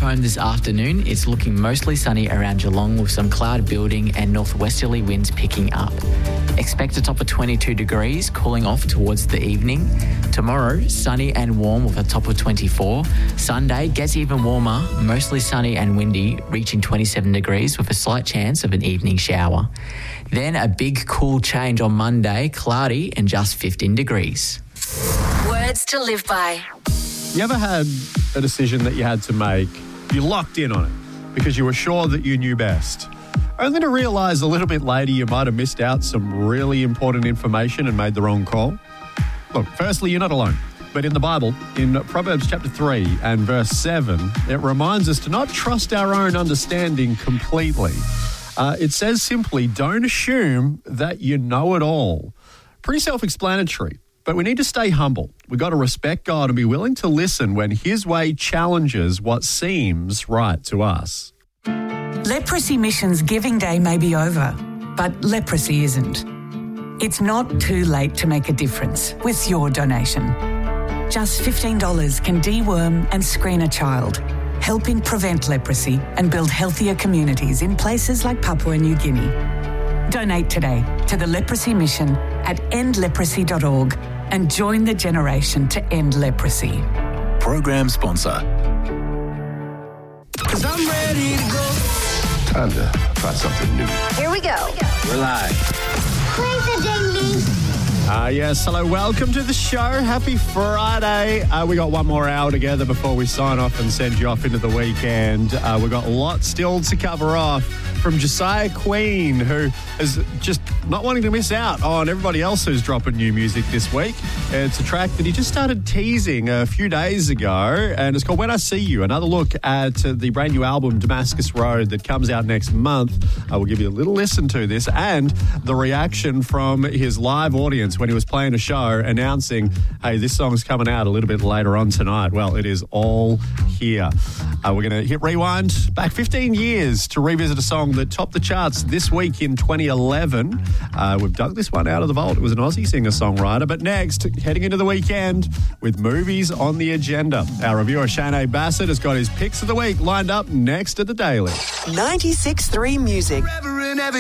home this afternoon, it's looking mostly sunny around Geelong with some cloud building and northwesterly winds picking up. Expect a top of 22 degrees, cooling off towards the evening. Tomorrow, sunny and warm with a top of 24. Sunday gets even warmer, mostly sunny and windy, reaching 27 degrees with a slight chance of an evening shower. Then a big cool change on Monday, cloudy and just 15 degrees. Words to live by. You ever had a decision that you had to make, you locked in on it because you were sure that you knew best, only to realise a little bit later you might have missed out some really important information and made the wrong call? Look, firstly, you're not alone. But in the Bible, in Proverbs chapter 3 and verse 7, it reminds us to not trust our own understanding completely. It says simply, don't assume that you know it all. Pretty self-explanatory. But we need to stay humble. We've got to respect God and be willing to listen when His way challenges what seems right to us. Leprosy Mission's Giving Day may be over, but leprosy isn't. It's not too late to make a difference with your donation. Just $15 can deworm and screen a child, helping prevent leprosy and build healthier communities in places like Papua New Guinea. Donate today to the Leprosy Mission at endleprosy.org and join the generation to end leprosy. Program sponsor. 'Cause I'm ready to go. Time to try something new. Here we go. We're live. Play the ding ding. Yes, hello, welcome to the show. Happy Friday. We got one more hour together before we sign off and send you off into the weekend. We've got lots still to cover off from Josiah Queen, who is just not wanting to miss out on everybody else who's dropping new music this week. It's a track that he just started teasing a few days ago, and it's called When I See You. Another look at the brand new album, Damascus Road, that comes out next month. I will give you a little listen to this and the reaction from his live audience when he was playing a show announcing, hey, this song's coming out a little bit later on tonight. Well, it is all here. We're going to hit rewind back 15 years to revisit a song that topped the charts this week in 2011. We've dug this one out of the vault. It was an Aussie singer-songwriter. But next, heading into the weekend with movies on the agenda. Our reviewer, Shane Bassett, has got his picks of the week lined up next at The Daily. 96.3 Music.